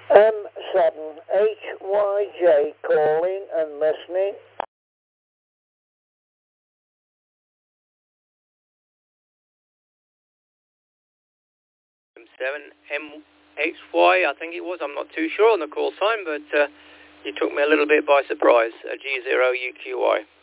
M7HYJ calling and listening. M7MHY, I think it was. I'm not too sure on the call sign, but you took me a litlittle bit by surprise. G0UQY.